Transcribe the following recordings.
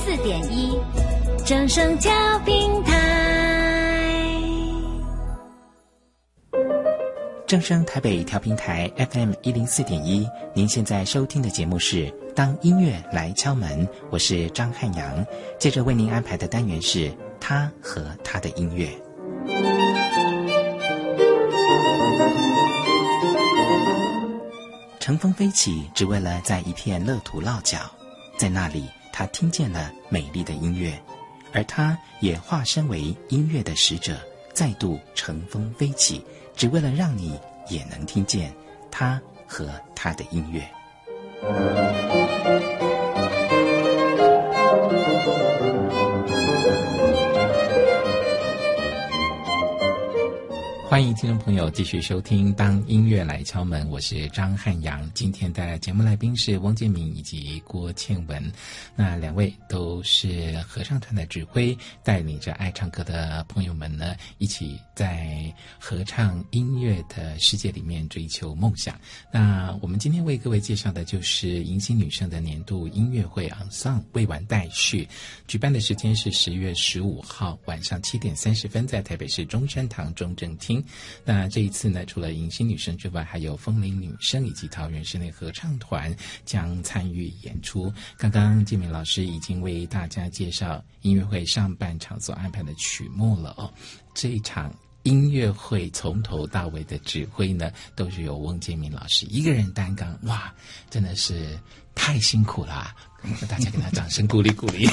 104.1正声调频台。 正声台北调频台 FM 104.1，您现在收听的节目是《当音乐来敲门》，我是张汉阳。接着为您安排的单元是他和他的音乐。乘风飞起，只为了在一片乐土落脚，在那里他听见了美丽的音乐，而他也化身为音乐的使者，再度乘风飞起，只为了让你也能听见他和他的音乐。欢迎听众朋友继续收听《当音乐来敲门》，我是张汉阳。今天带来节目来宾是翁建民以及郭倩文，那两位都是合唱团的指挥，带领着爱唱歌的朋友们呢，一起在合唱音乐的世界里面追求梦想。那我们今天为各位介绍的就是迎新女生的年度音乐会 Ensemble 未完待续，举办的时间是10月15号晚上7点30分，在台北市中山堂中正厅。那这一次呢，除了迎新女生之外，还有枫林女生以及桃园室内合唱团将参与演出。刚刚建民老师已经为大家介绍音乐会上半场所安排的曲目了哦。这一场音乐会从头到尾的指挥呢，都是由翁建民老师一个人担纲，哇，真的是太辛苦了，大家给他掌声鼓励鼓励。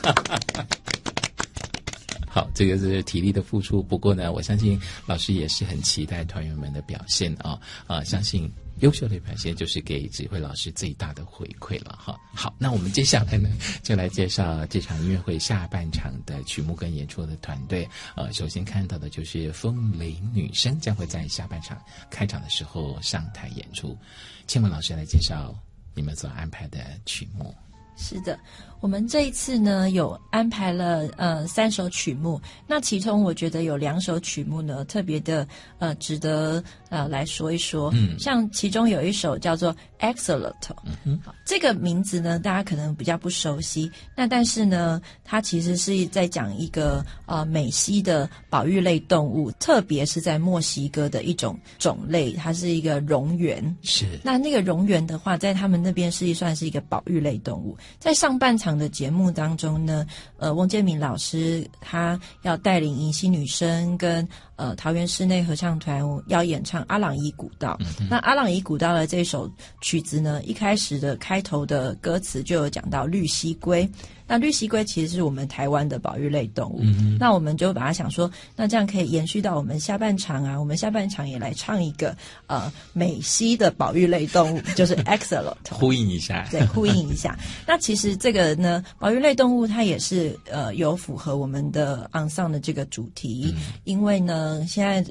好，这个是体力的付出，不过呢，我相信老师也是很期待团员们的表现相信优秀的表现就是给指挥老师最大的回馈了哈。好，那我们接下来呢，就来介绍这场音乐会下半场的曲目跟演出的团队。首先看到的就是枫林女生将会在下半场开场的时候上台演出。倩文老师来介绍你们所安排的曲目。 是的，我们这一次呢有安排了3首曲目，那其中我觉得有2首曲目呢特别的值得来说一说。像其中有一首叫做 Excellent，好，这个名字呢大家可能比较不熟悉，那但是呢它其实是在讲一个美西的保育类动物，特别是在墨西哥的一种种类，它是一个蝾螈。是，那个蝾螈的话在他们那边算是一个保育类动物。在上半场的节目当中呢，翁建民老师他要带领迎新女生跟桃园室内合唱团要演唱阿朗伊古道。那阿朗伊古道的这首曲子呢，一开始的开头的歌词就有讲到绿蜥龟。那绿蜥龟其实是我们台湾的保育类动物，那我们就把它想说，那这样可以延续到我们下半场啊，我们下半场也来唱一个美西的保育类动物，就是 Excellent， 呼应一下， 对，呼应一下。那其实这个呢，保育类动物它也是有符合我们的 Ensemble 的这个主题，因为呢，现在